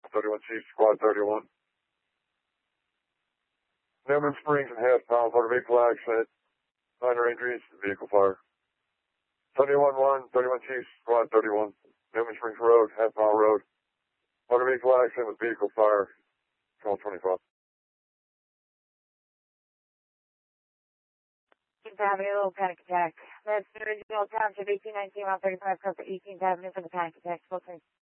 31 Chief, Squad 31. Newman Springs and half pound, motor vehicle accident. Minor injuries, vehicle fire. 71-1, 31 Chief, Squad 31. Newman Springs Road, half mile road. Motor vehicle accident with vehicle fire. Call 25. Having a little panic attack. That's the original township 1819 Route 35 Cover 18th Avenue for the panic attack.